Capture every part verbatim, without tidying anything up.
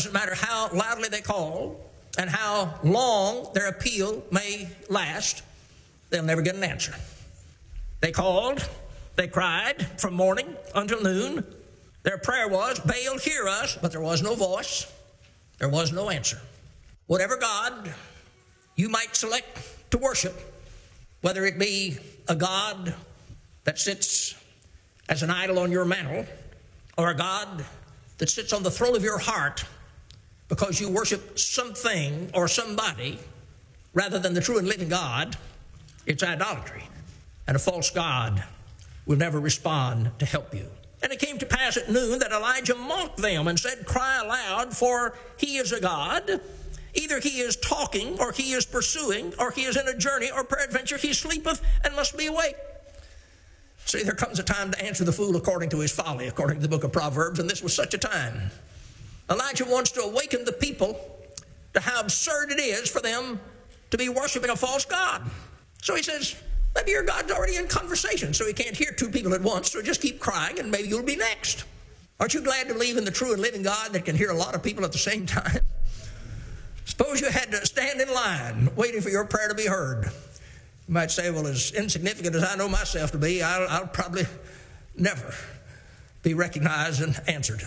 doesn't matter how loudly they call and how long their appeal may last, they'll never get an answer. They called, they cried from morning until noon. Their prayer was, Baal, hear us, but there was no voice. There was no answer. Whatever God you might select to worship, whether it be a God that sits as an idol on your mantle, or a God that sits on the throne of your heart because you worship something or somebody rather than the true and living God, it's idolatry. And a false God will never respond to help you. And it came to pass at noon that Elijah mocked them and said, Cry aloud, for he is a God. Either he is talking, or he is pursuing, or he is in a journey, or peradventure he sleepeth and must be awake. See, there comes a time to answer the fool according to his folly, according to the book of Proverbs, and this was such a time. Elijah wants to awaken the people to how absurd it is for them to be worshiping a false God. So he says, maybe your God's already in conversation, so he can't hear two people at once, so just keep crying and maybe you'll be next. Aren't you glad to believe in the true and living God that can hear a lot of people at the same time? Suppose you had to stand in line waiting for your prayer to be heard. You might say, well, as insignificant as I know myself to be, I'll, I'll probably never be recognized and answered.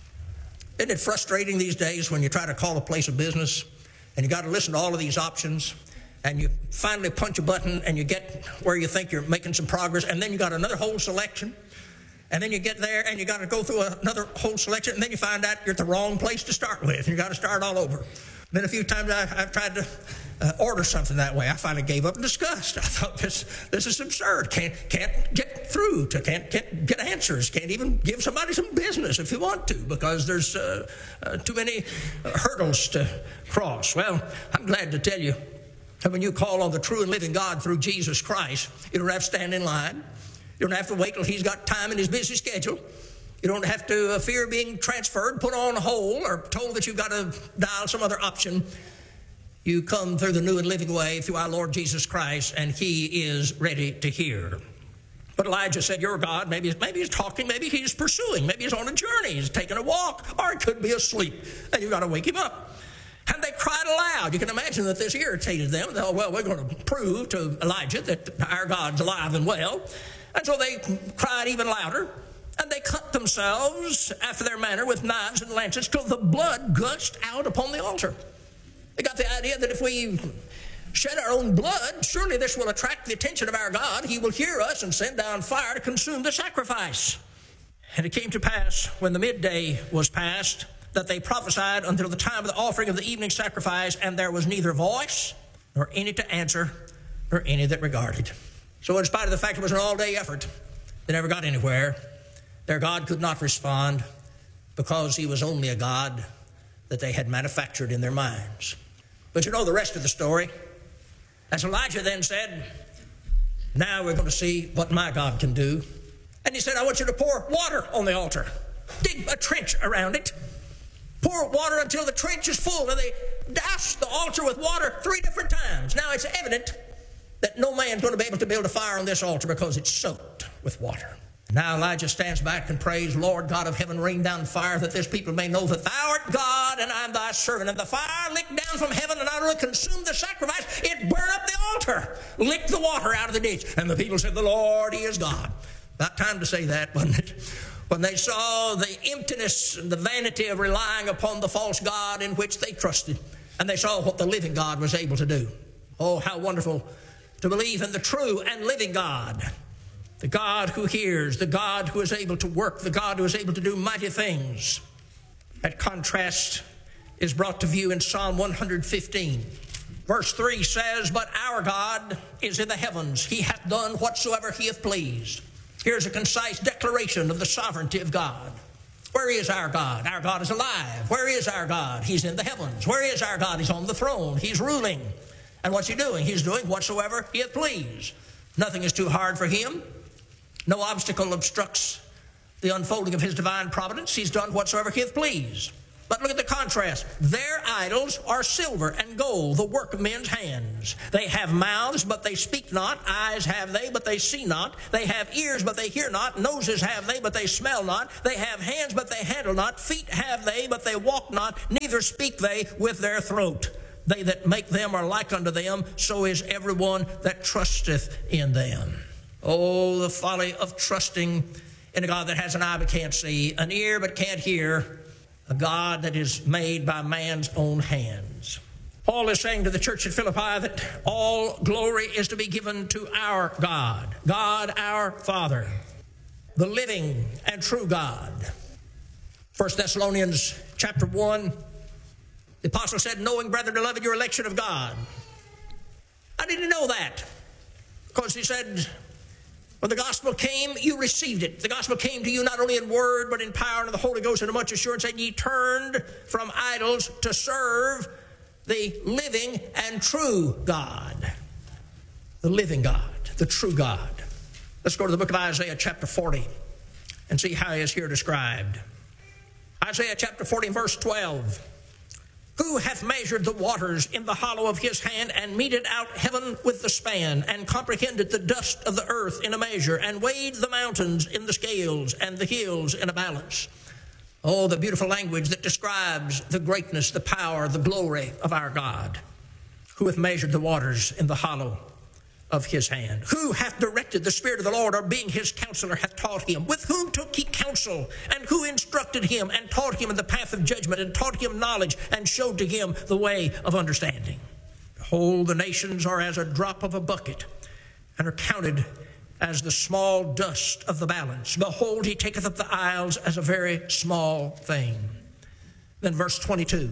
Isn't it frustrating these days when you try to call a place of business and you got to listen to all of these options and you finally punch a button and you get where you think you're making some progress, and then you got another whole selection, and then you get there and you got to go through another whole selection, and then you find out you're at the wrong place to start with and you got to start all over. Then a few times I, I've tried to uh, order something that way. I finally gave up in disgust. I thought, this this is absurd. Can't can't get through to, can't, can't get answers. Can't even give somebody some business if you want to, because there's uh, uh, too many uh, hurdles to cross. Well, I'm glad to tell you that when you call on the true and living God through Jesus Christ, you don't have to stand in line. You don't have to wait till he's got time in his busy schedule. You don't have to uh, fear being transferred, put on hold, or told that you've got to dial some other option. You come through the new and living way through our Lord Jesus Christ, and he is ready to hear. But Elijah said, your God, maybe, maybe he's talking, maybe he's pursuing, maybe he's on a journey, he's taking a walk, or he could be asleep, and you've got to wake him up. And they cried aloud. You can imagine that this irritated them. They thought, well, we're going to prove to Elijah that our God's alive and well. And so they cried even louder. And they cut themselves after their manner with knives and lances till the blood gushed out upon the altar. They got the idea that if we shed our own blood, surely this will attract the attention of our God. He will hear us and send down fire to consume the sacrifice. And it came to pass, when the midday was past, that they prophesied until the time of the offering of the evening sacrifice, and there was neither voice, nor any to answer, nor any that regarded. So in spite of the fact it was an all-day effort, they never got anywhere. Their God could not respond because he was only a God that they had manufactured in their minds. But you know the rest of the story. As Elijah then said, now we're going to see what my God can do. And he said, I want you to pour water on the altar. Dig a trench around it. Pour water until the trench is full. And they doused the altar with water three different times. Now it's evident that no man's going to be able to build a fire on this altar because it's soaked with water. Now Elijah stands back and prays, Lord God of heaven, rain down fire that this people may know that thou art God and I'm thy servant. And the fire licked down from heaven and not only consumed the sacrifice, it burned up the altar, licked the water out of the ditch. And the people said, the Lord, he is God. About time to say that, wasn't it? When they saw the emptiness and the vanity of relying upon the false God in which they trusted, and they saw what the living God was able to do. Oh, how wonderful to believe in the true and living God. The God who hears, the God who is able to work, the God who is able to do mighty things. That contrast is brought to view in Psalm one fifteen. Verse three says, but our God is in the heavens. He hath done whatsoever he hath pleased. Here's a concise declaration of the sovereignty of God. Where is our God? Our God is alive. Where is our God? He's in the heavens. Where is our God? He's on the throne. He's ruling. And what's he doing? He's doing whatsoever he hath pleased. Nothing is too hard for him. No obstacle obstructs the unfolding of his divine providence. He's done whatsoever he hath pleased. But look at the contrast. Their idols are silver and gold, the work of men's hands. They have mouths, but they speak not. Eyes have they, but they see not. They have ears, but they hear not. Noses have they, but they smell not. They have hands, but they handle not. Feet have they, but they walk not. Neither speak they with their throat. They that make them are like unto them. So is everyone that trusteth in them. Oh, the folly of trusting in a God that has an eye but can't see, an ear but can't hear, a God that is made by man's own hands. Paul is saying to the church at Philippi that all glory is to be given to our God, God our Father, the living and true God. First Thessalonians chapter one, the apostle said, knowing, brethren, beloved, your election of God. I didn't know that, because he said, when the gospel came, you received it. The gospel came to you not only in word, but in power and in the Holy Ghost and in much assurance. And ye turned from idols to serve the living and true God. The living God, the true God. Let's go to the book of Isaiah chapter forty and see how he is here described. Isaiah chapter forty and verse twelve. Who hath measured the waters in the hollow of his hand, and meted out heaven with the span, and comprehended the dust of the earth in a measure, and weighed the mountains in the scales, and the hills in a balance? Oh, the beautiful language that describes the greatness, the power, the glory of our God. Who hath measured the waters in the hollow of his hand? Who hath directed the Spirit of the Lord, or being his counselor hath taught him? With whom took he counsel? And who instructed him, and taught him in the path of judgment, and taught him knowledge, and showed to him the way of understanding? Behold, the nations are as a drop of a bucket, and are counted as the small dust of the balance. Behold, he taketh up the isles as a very small thing. Then verse twenty-two.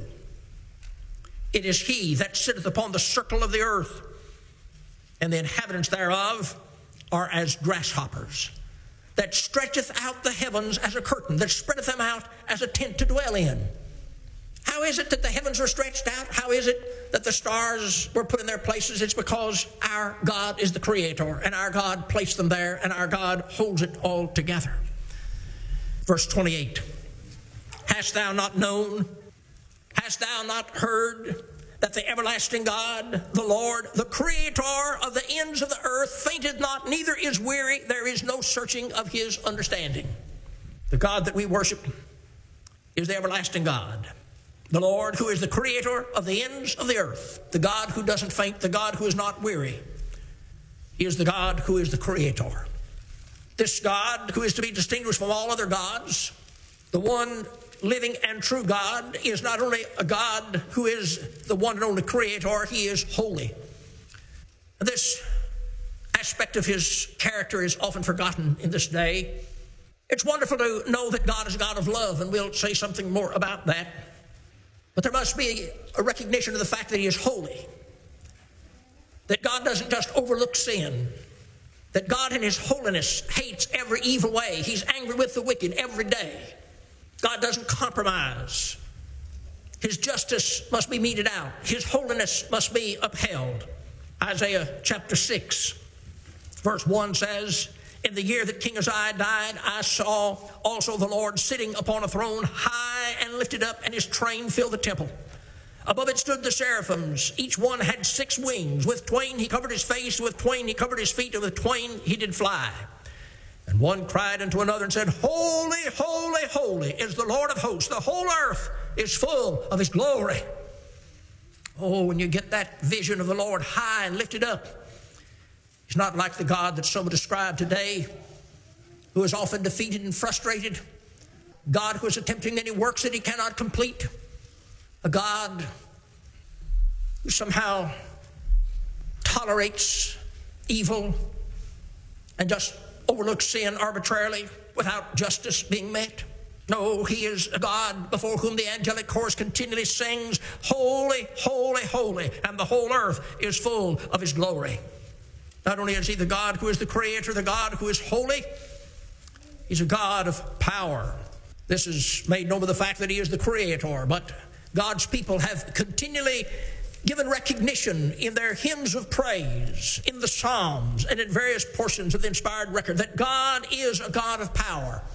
It is he that sitteth upon the circle of the earth, and the inhabitants thereof are as grasshoppers, that stretcheth out the heavens as a curtain, that spreadeth them out as a tent to dwell in. How is it that the heavens are stretched out? How is it that the stars were put in their places? It's because our God is the creator, and our God placed them there, and our God holds it all together. Verse twenty-eight. Hast thou not known? Hast thou not heard? That the everlasting God, the Lord, the creator of the ends of the earth, fainteth not, neither is weary. There is no searching of his understanding. The God that we worship is the everlasting God. The Lord, who is the creator of the ends of the earth. The God who doesn't faint, the God who is not weary. He is the God who is the creator. This God, who is to be distinguished from all other gods, the one living and true God, is not only a God who is the one and only creator, he is holy. This aspect of his character is often forgotten in this day. It's wonderful to know that God is a God of love, and we'll say something more about that. But there must be a recognition of the fact that he is holy, that God doesn't just overlook sin, that God in his holiness hates every evil way. He's angry with the wicked every day. God doesn't compromise. His justice must be meted out. His holiness must be upheld. Isaiah chapter six, verse one says, in the year that King Uzziah died, I saw also the Lord sitting upon a throne, high and lifted up, and his train filled the temple. Above it stood the seraphims. Each one had six wings. With twain he covered his face, with twain he covered his feet, and with twain he did fly. And one cried unto another and said, Holy, holy, holy is the Lord of hosts. The whole earth is full of his glory. Oh, when you get that vision of the Lord high and lifted up, he's not like the God that some describe today, who is often defeated and frustrated. God who is attempting any works that he cannot complete. A God who somehow tolerates evil and just overlooks sin arbitrarily without justice being met. No, he is a God before whom the angelic chorus continually sings, Holy, holy, holy, and the whole earth is full of his glory. Not only is he the God who is the creator, the God who is holy, he's a God of power. This is made known by the fact that he is the creator, but God's people have continually given recognition in their hymns of praise, in the Psalms, and in various portions of the inspired record that God is a God of power.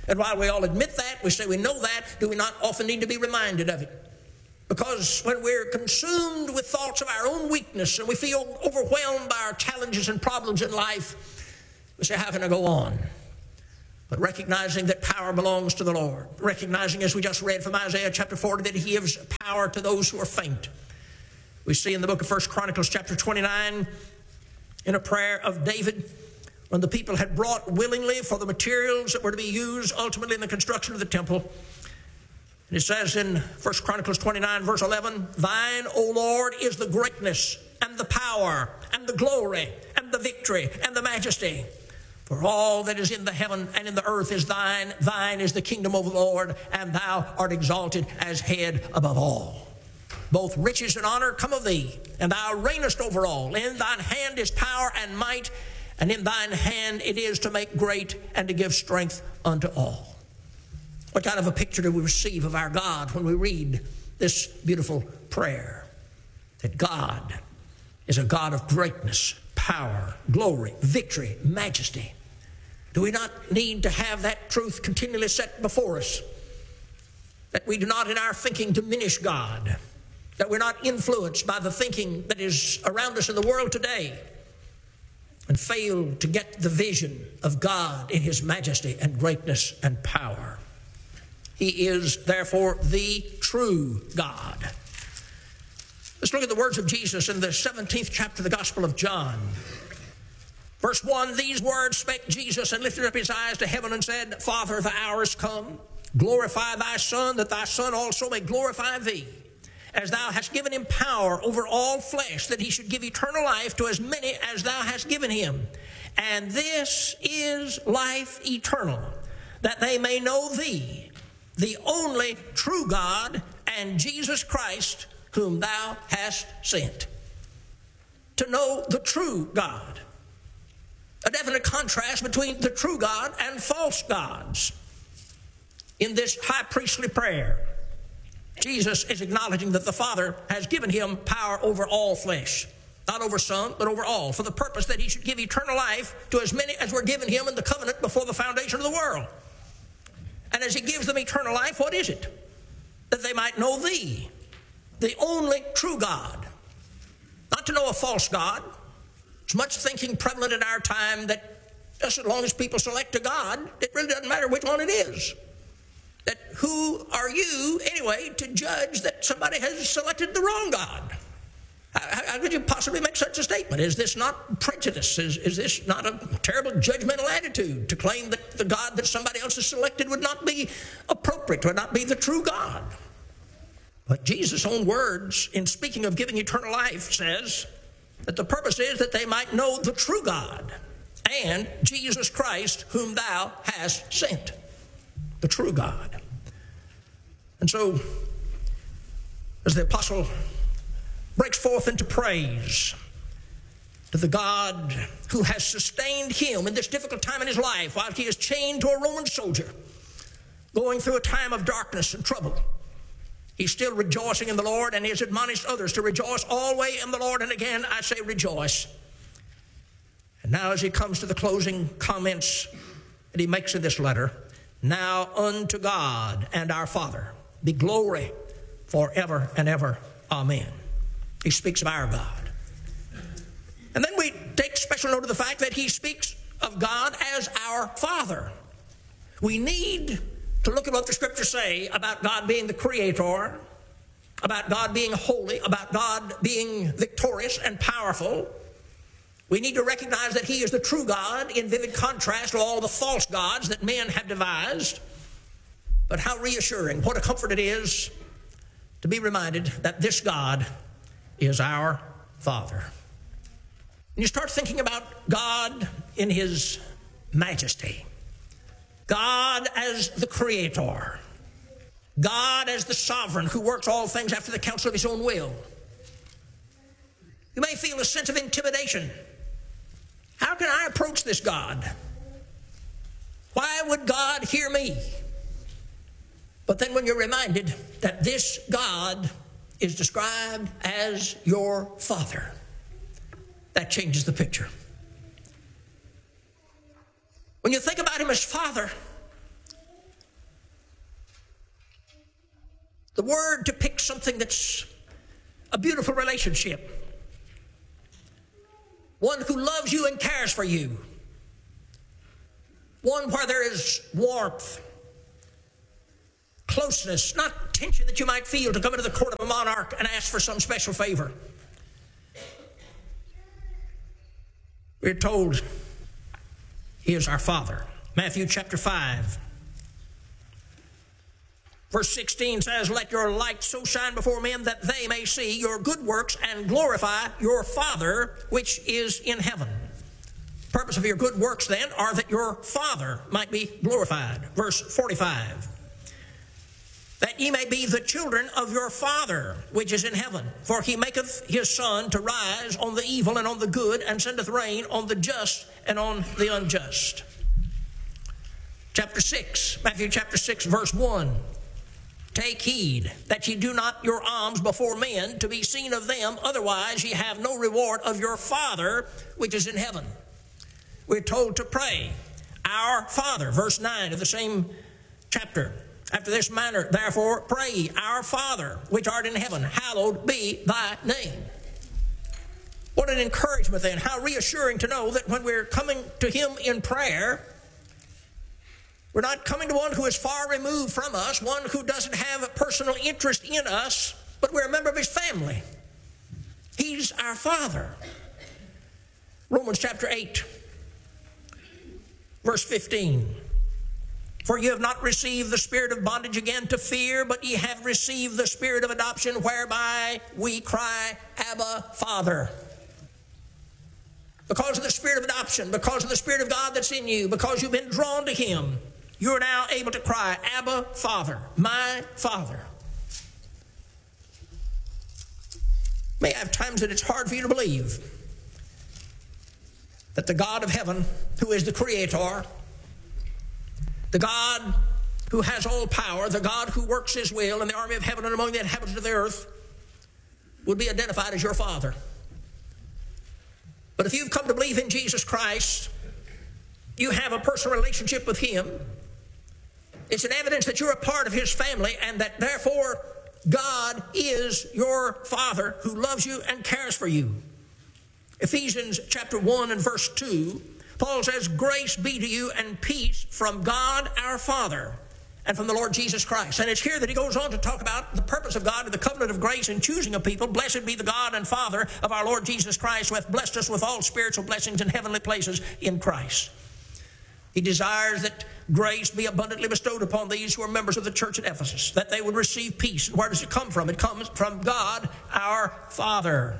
And while we all admit that, we say we know that, do we not often need to be reminded of it? Because when we're consumed with thoughts of our own weakness and we feel overwhelmed by our challenges and problems in life, we say, how can I go on? But recognizing that power belongs to the Lord, recognizing, as we just read from Isaiah chapter forty, that he gives power to those who are faint. We see in the book of First Chronicles chapter twenty-nine, in a prayer of David, when the people had brought willingly for the materials that were to be used ultimately in the construction of the temple. And it says in First Chronicles twenty-nine, verse eleven, thine, O Lord, is the greatness and the power and the glory and the victory and the majesty. For all that is in the heaven and in the earth is thine. Thine is the kingdom of the Lord, and thou art exalted as head above all. Both riches and honor come of thee, and thou reignest over all. In thine hand is power and might, and in thine hand it is to make great and to give strength unto all. What kind of a picture do we receive of our God when we read this beautiful prayer? That God is a God of greatness, power, glory, victory, majesty. Do we not need to have that truth continually set before us? That we do not in our thinking diminish God, that we're not influenced by the thinking that is around us in the world today and fail to get the vision of God in his majesty and greatness and power. He is therefore the true God. Let's look at the words of Jesus in the seventeenth chapter of the Gospel of John. Verse one, these words spake Jesus and lifted up his eyes to heaven and said, Father, the hour is come. Glorify thy Son, that thy Son also may glorify thee, as thou hast given him power over all flesh, that he should give eternal life to as many as thou hast given him. And this is life eternal, that they may know thee, the only true God, and Jesus Christ, whom thou hast sent. To know the true God. A definite contrast between the true God and false gods. In this high priestly prayer, Jesus is acknowledging that the Father has given him power over all flesh. Not over some, but over all, for the purpose that he should give eternal life to as many as were given him in the covenant before the foundation of the world. And as he gives them eternal life, what is it? That they might know thee, the only true God. Not to know a false God. There's much thinking prevalent in our time that just as long as people select a God, it really doesn't matter which one it is. That who are you, anyway, to judge that somebody has selected the wrong God? How, how could you possibly make such a statement? Is this not prejudice? Is, is this not a terrible judgmental attitude to claim that the God that somebody else has selected would not be appropriate, would not be the true God? But Jesus' own words, in speaking of giving eternal life, says that the purpose is that they might know the true God and Jesus Christ, whom thou hast sent. The true God. And so, as the apostle breaks forth into praise to the God who has sustained him in this difficult time in his life while he is chained to a Roman soldier, going through a time of darkness and trouble, he's still rejoicing in the Lord, and he has admonished others to rejoice always in the Lord. And again, I say rejoice. And now as he comes to the closing comments that he makes in this letter, now unto God and our Father be glory forever and ever. Amen. He speaks of our God. And then we take special note of the fact that he speaks of God as our Father. We need to look at what the scriptures say about God being the creator, about God being holy, about God being victorious and powerful. We need to recognize that he is the true God in vivid contrast to all the false gods that men have devised. But how reassuring, what a comfort it is to be reminded that this God is our Father. And you start thinking about God in his majesty. God as the creator. God as the sovereign who works all things after the counsel of his own will. You may feel a sense of intimidation. How can I approach this God? Why would God hear me? But then when you're reminded that this God is described as your Father, that changes the picture. When you think about him as Father, The word depicts something that's a beautiful relationship. One who loves you and cares for you. One where there is warmth, closeness, not tension that you might feel to come into the court of a monarch and ask for some special favor. We're told He is our Father. Matthew chapter five. Verse sixteen says, let your light so shine before men that they may see your good works and glorify your Father which is in heaven. The purpose of your good works then are that your Father might be glorified. Verse forty-five. That ye may be the children of your Father which is in heaven. For He maketh His sun to rise on the evil and on the good, and sendeth rain on the just and on the unjust. Chapter six, Matthew chapter six, verse one. Take heed that ye do not your alms before men to be seen of them, otherwise ye have no reward of your Father which is in heaven. We're told to pray, our Father, verse nine of the same chapter. After this manner, therefore, pray, our Father which art in heaven, hallowed be thy name. What an encouragement then, how reassuring to know that when we're coming to Him in prayer, we're not coming to one who is far removed from us, one who doesn't have a personal interest in us, but we're a member of His family. He's our Father. Romans chapter eight, verse fifteen. For you have not received the spirit of bondage again to fear, but ye have received the spirit of adoption, whereby we cry, Abba, Father. Because of the spirit of adoption, because of the Spirit of God that's in you, because you've been drawn to Him, you're now able to cry, Abba, Father, my Father. May have times that it's hard for you to believe that the God of heaven, who is the Creator, the God who has all power, the God who works His will in the army of heaven and among the inhabitants of the earth, would be identified as your Father. But if you've come to believe in Jesus Christ, you have a personal relationship with Him. It's an evidence that you're a part of His family, and that therefore God is your Father who loves you and cares for you. Ephesians chapter one and verse two, Paul says, grace be to you and peace from God our Father and from the Lord Jesus Christ. And it's here that he goes on to talk about the purpose of God and the covenant of grace in choosing a people. Blessed be the God and Father of our Lord Jesus Christ, who hath blessed us with all spiritual blessings in heavenly places in Christ. He desires that grace be abundantly bestowed upon these who are members of the church at Ephesus, that they would receive peace. And where does it come from? It comes from God our Father.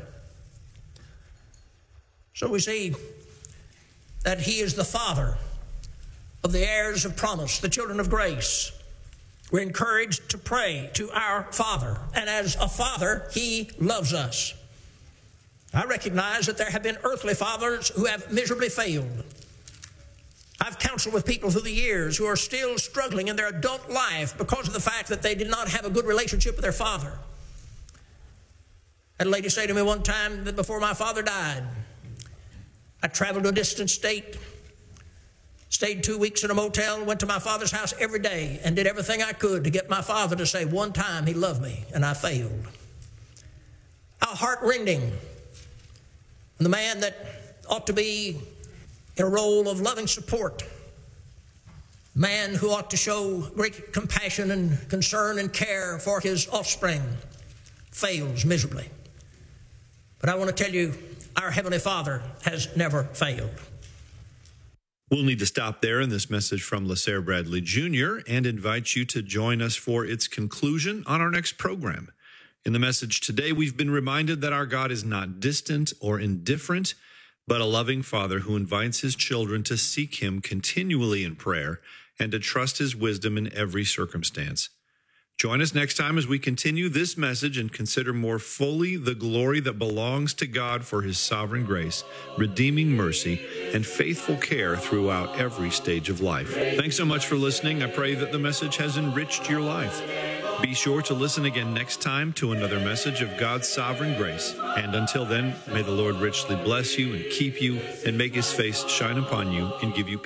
So we see that He is the Father of the heirs of promise, the children of grace. We're encouraged to pray to our Father, and as a Father, He loves us. I recognize that there have been earthly fathers who have miserably failed. I've counseled with people through the years who are still struggling in their adult life because of the fact that they did not have a good relationship with their father. I had a lady say to me one time that before my father died, I traveled to a distant state, stayed two weeks in a motel, went to my father's house every day, and did everything I could to get my father to say one time he loved me, and I failed. How heart-rending. And the man that ought to be in a role of loving support, man who ought to show great compassion and concern and care for his offspring, fails miserably. But I want to tell you, our Heavenly Father has never failed. We'll need to stop there in this message from LaSalle Bradley Junior and invite you to join us for its conclusion on our next program. In the message today, we've been reminded that our God is not distant or indifferent, but a loving Father who invites His children to seek Him continually in prayer and to trust His wisdom in every circumstance. Join us next time as we continue this message and consider more fully the glory that belongs to God for His sovereign grace, redeeming mercy, and faithful care throughout every stage of life. Thanks so much for listening. I pray that the message has enriched your life. Be sure to listen again next time to another message of God's sovereign grace. And until then, may the Lord richly bless you and keep you and make His face shine upon you and give you peace.